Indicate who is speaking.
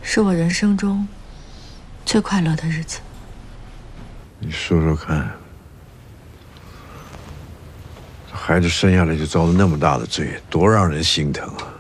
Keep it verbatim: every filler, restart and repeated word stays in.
Speaker 1: 是我人生中最快乐的日子。
Speaker 2: 你说说看，这孩子生下来就遭了那么大的罪，多让人心疼啊！